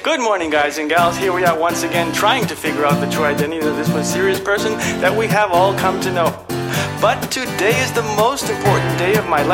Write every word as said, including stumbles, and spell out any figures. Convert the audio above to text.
Good morning, guys and gals. Here we are once again trying to figure out the true identity of this mysterious person that we have all come to know. But today is the most important day of my life.